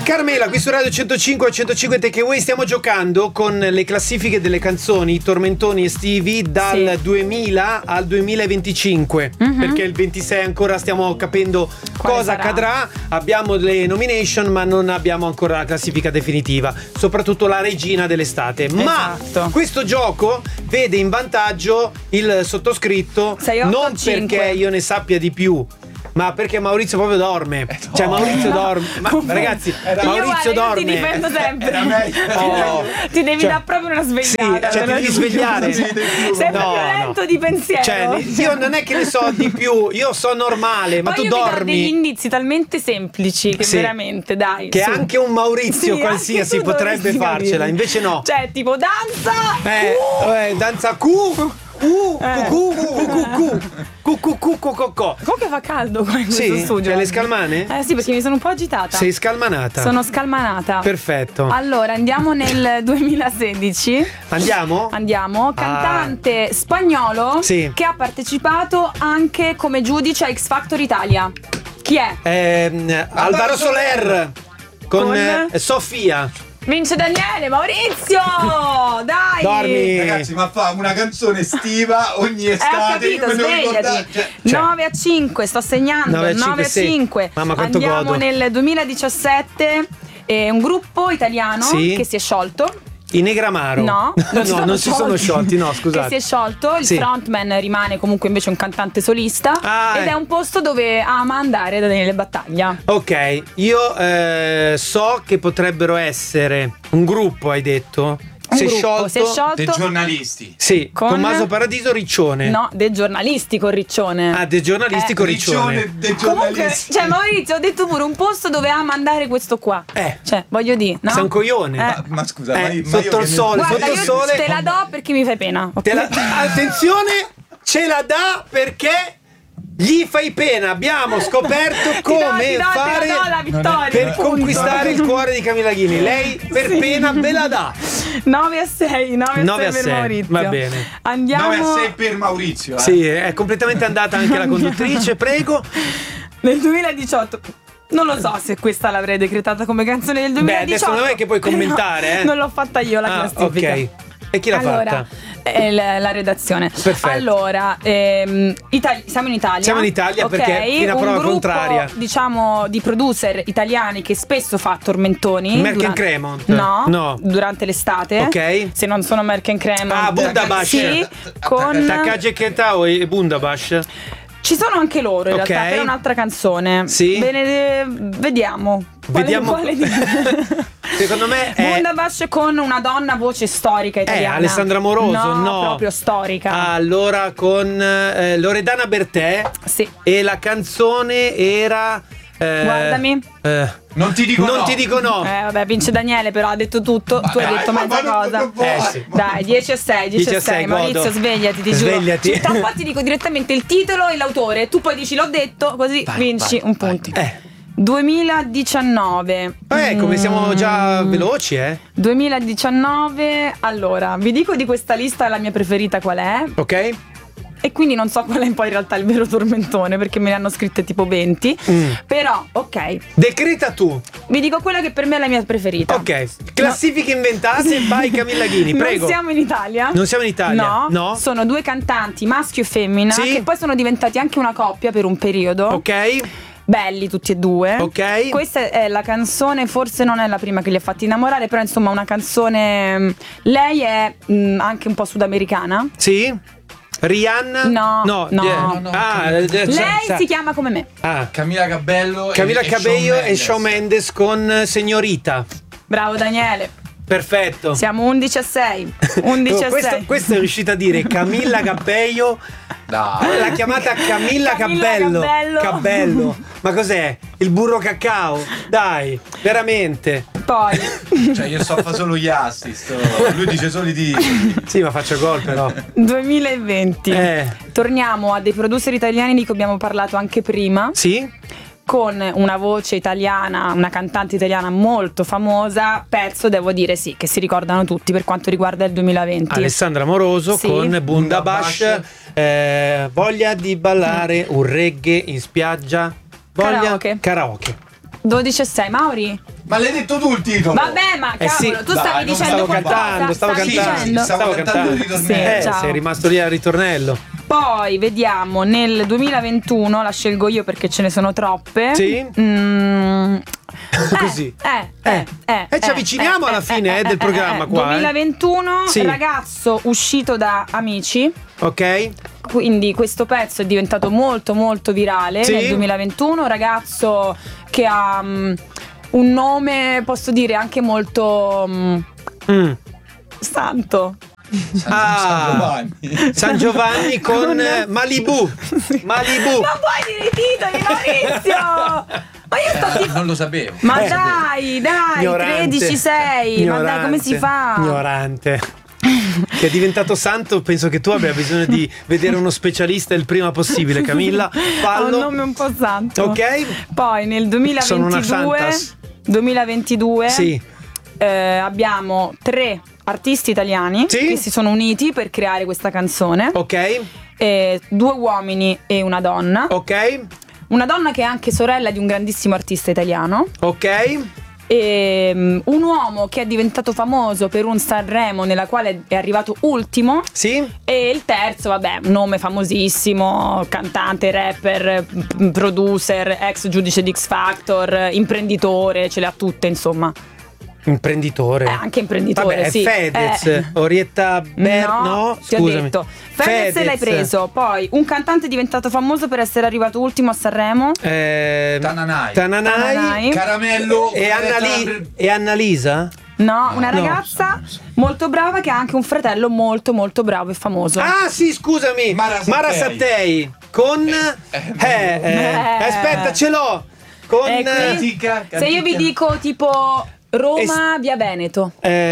Carmela, qui su Radio 105 Takeaway stiamo giocando con le classifiche delle canzoni, i tormentoni estivi dal 2000 al 2025, perché il 26 ancora stiamo capendo cosa accadrà. Abbiamo le nomination ma non abbiamo ancora la classifica definitiva, soprattutto la regina dell'estate. Ma questo gioco vede in vantaggio il sottoscritto, non perché io ne sappia di più, ma perché Maurizio proprio dorme. Cioè Maurizio dorme. Ma ragazzi, Maurizio dorme. Io ti difendo sempre. Ti devi dare proprio una svegliata. Sì, cioè ti devi svegliare. Sei proprio lento di pensiero. Cioè, io non è che ne so di più, io so normale, ma tu dormi. Io mi do degli indizi talmente semplici che veramente, dai. Che anche un Maurizio qualsiasi potrebbe farcela, invece no. Cioè, tipo danza. Danza Comunque fa caldo qua in questo studio. Hai le scalmane? Sì, perché mi sono un po' agitata. Sei scalmanata? Sono scalmanata. Perfetto. Allora, andiamo nel 2016. Andiamo? Cantante spagnolo che ha partecipato anche come giudice a X Factor Italia. Chi è? Alvaro Soler con Sofia. Vince Daniele, Maurizio, dai! Dormi. Ragazzi, ma fa una canzone estiva ogni estate. Ho capito, svegliati. 9-5, sto segnando. 9-5. Mamma, quanto andiamo godo. nel 2017, un gruppo italiano che si è sciolto. I Negramaro. No, non si sono sciolti, no, scusate. Che si è sciolto, il frontman rimane comunque invece un cantante solista ed è un posto dove ama andare Daniele Battaglia. Ok, io so che potrebbero essere un gruppo, hai detto? Si è sciolto. Dei giornalisti. Sì, con Tommaso Paradiso, Riccione. No, dei giornalisti con Riccione. Ah, dei giornalisti con Riccione. Dei Comunque, giornalisti. cioè Maurizio, ho detto pure un posto dove ama andare questo qua. Cioè, voglio dire, no? Sei un coglione. Ma scusa, sotto il sole, Guarda, sotto il sole. te la do perché mi fai pena. Okay? Attenzione, ce la dà perché gli fai pena. Abbiamo scoperto come fare la vittoria, per conquistare il cuore di Camilla Ghini. Lei per pena ve la dà. 9-6 per Maurizio. Va bene. Andiamo 9-6 per Maurizio. Sì, è completamente andata anche la conduttrice, prego. Nel 2018. Non lo so se questa l'avrei decretata come canzone del 2018. Beh, adesso non è che puoi commentare, Non l'ho fatta io la classifica. Ok. E chi l'ha fatta? La redazione. Perfetto. Allora, siamo in Italia. Siamo in Italia perché fino a prova gruppo, contraria. Diciamo di producer italiani che spesso fa tormentoni. Merck Cremont. No, durante l'estate. Ok. Se non sono Merck Cremont. Ah, Bundabash. Sì, con Takagi Ketao e Bundabash. Ci sono anche loro in realtà, però è un'altra canzone. Sì. Bene, vediamo. Quale Secondo me è Bundabash con una donna voce storica italiana. Alessandra Moroso, no. proprio storica. Allora con Loredana Bertè. Sì. E la canzone era Guardami. Non ti dico no. Vabbè, vince Daniele, però ha detto tutto. Tu hai detto mezza cosa. Sì. Dai, 10-6. Maurizio, godo. svegliati, ti Svegliati. giuro. Tra un po' ti dico direttamente il titolo e l'autore. Tu poi dici l'ho detto, così vinci un punto. 2019. Come siamo già veloci, 2019. Allora, vi dico di questa lista la mia preferita qual è. Ok. E quindi non so qual è poi in realtà il vero tormentone, perché me ne hanno scritte tipo 20. Però, ok. Decreta tu. Vi dico quella che per me è la mia preferita. Ok. Classifiche inventate by Camilla Ghini, prego. Non siamo in Italia. Non siamo in Italia? No. Sono due cantanti, maschio e femmina, Sì. che poi sono diventati anche una coppia per un periodo. Ok. Belli tutti e due. Ok. Questa è la canzone, forse non è la prima che li ha fatti innamorare, però insomma una canzone. Lei è anche un po' sudamericana. Sì. Rihanna? No. Lei si chiama come me. Camila Cabello e Shawn Mendes con Signorita. Bravo Daniele. Perfetto. Siamo 11-6. Questo è riuscito a dire Camilla Cabello. L'ha chiamata Camilla Cabello. Ma cos'è? Il burro cacao? Dai, veramente. Poi cioè io fa solo gli assist. Lui dice solo i titoli. Sì, ma faccio gol però. 2020. Torniamo a dei producer italiani di cui abbiamo parlato anche prima. Sì. Con una voce italiana, una cantante italiana molto famosa, pezzo devo dire sì, che si ricordano tutti per quanto riguarda il 2020. Alessandra Moroso con Bundabash, voglia di ballare un reggae in spiaggia, karaoke. 12-6, Mauri? Ma l'hai detto tu il titolo? Vabbè, ma cavolo, sì. tu Dai, stavi non dicendo stavo cantando, stavo cantando. Stavo cantando il ritornello. Sì, ciao. Sei rimasto lì al ritornello. Poi vediamo nel 2021, la scelgo io perché ce ne sono troppe. Sì. Così. Ci avviciniamo alla fine del programma qua. 2021, Sì. ragazzo uscito da Amici. Ok. Quindi questo pezzo è diventato molto molto virale Sì. nel 2021. Ragazzo che ha un nome, posso dire, anche molto santo. San Giovanni. San Giovanni con Malibu. Malibu. Ma puoi dire i titoli, Maurizio? Ma io sto Non lo sapevo. Ma dai, Ignorante. 13-6. Ma dai, come si fa? Ignorante. Che è diventato santo, penso che tu abbia bisogno di vedere uno specialista il prima possibile, Camilla. Ha un Fallo. nome un po' santo. Ok. Poi nel Sono una 2022 Sì. abbiamo 3 artisti italiani Sì. che si sono uniti per creare questa canzone. Ok. 2 uomini e una donna. Ok. Una donna che è anche sorella di un grandissimo artista italiano. Ok. E un uomo che è diventato famoso per un Sanremo nella quale è arrivato ultimo. Sì. E il terzo, vabbè, un nome famosissimo, cantante, rapper, producer, ex giudice di X Factor, imprenditore, ce le ha tutte, insomma. Imprenditore. Anche imprenditore, Vabbè, sì. Fedez, Orietta no, ti ho scusami. detto. Fedez l'hai preso. Poi un cantante diventato famoso per essere arrivato ultimo a Sanremo. Tananai. Caramello E Annalisa? No, una ragazza molto brava che ha anche un fratello molto molto bravo e famoso. Ah sì, scusami. Mara Sattei. Con aspetta, ce l'ho. Con qui, se io vi dico tipo Roma, via Veneto.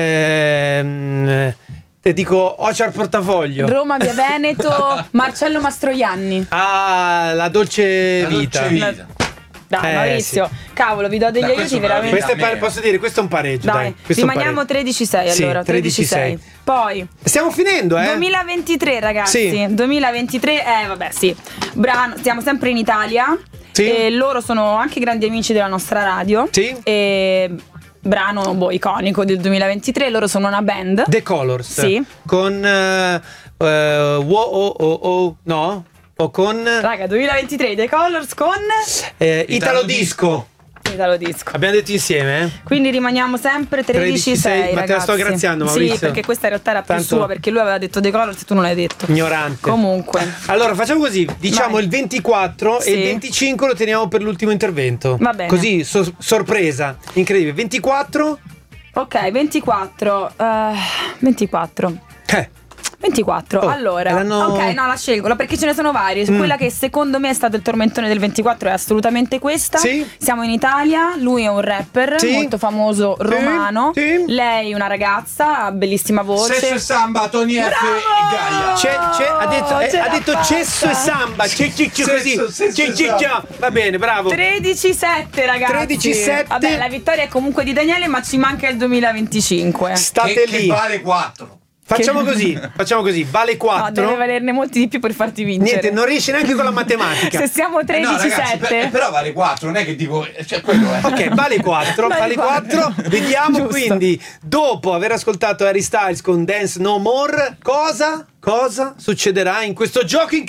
Te dico Ocar Portafoglio. Roma, via Veneto, Marcello Mastroianni. Ah, la dolce vita. Dai, Maurizio, cavolo, vi do degli aiuti veramente. Posso dire, questo è un pareggio. Dai, rimaniamo 13-6 allora. Sì, 13-6. Poi stiamo finendo, 2023, ragazzi. Sì. 2023, vabbè, sì. Brano, stiamo sempre in Italia. Sì. E loro sono anche grandi amici della nostra radio. Sì. E brano iconico del 2023. Loro sono una band. The Colors. Sì. Con no? O con Raga, 2023 The Colors con Italo Disco. Italo Disco. Abbiamo detto insieme, eh? Quindi rimaniamo sempre 13-6. Ma te la sto graziando, Maurizio. Sì, perché questa in realtà era più Tanto sua, perché lui aveva detto The Colors e tu non l'hai detto. Ignorante. Comunque. Allora facciamo così, diciamo Vai. il 24 Sì. e il 25 lo teniamo per l'ultimo intervento. Va bene. Così, sorpresa, incredibile. 24? Ok, 24. 24. 24. Oh, allora, l'hanno- ok, no, la scelgo perché ce ne sono varie. Quella che secondo me è stato il tormentone del 24 è assolutamente questa. Sì. Siamo in Italia, lui è un rapper Sì. molto famoso romano. Sì. Lei una ragazza, bellissima voce. Sesso e samba, Tony F e Gaia. Ha detto cesso e samba. Così. Sesso e samba. Va bene, bravo. 13-7 ragazzi. 13-7. Vabbè, la vittoria è comunque di Daniele, ma ci manca il 2025. State Che lì. vale 4. Facciamo così, vale No, 4. deve valerne molti di più per farti vincere. Niente, non riesci neanche con la matematica. Se siamo 13-7. Però vale 4, non è che dico, cioè quello è. Ok, vale 4, Vale 4. Vediamo. Giusto. Quindi, dopo aver ascoltato Harry Styles con Dance No More, cosa succederà in questo gioco